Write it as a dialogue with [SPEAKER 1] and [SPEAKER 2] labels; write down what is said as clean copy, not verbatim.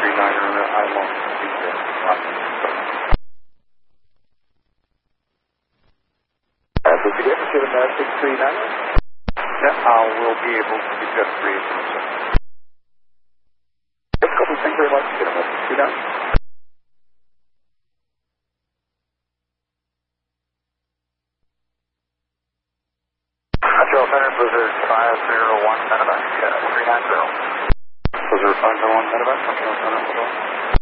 [SPEAKER 1] I won't speak there. Did you get to the 639? Yeah, we'll be able to be just free from sir. Yes, copy. Thank you very much. Get on 639. Control Center, Blizzard 501 Medevac, 390. Blizzard 501 Medevac, Control Center,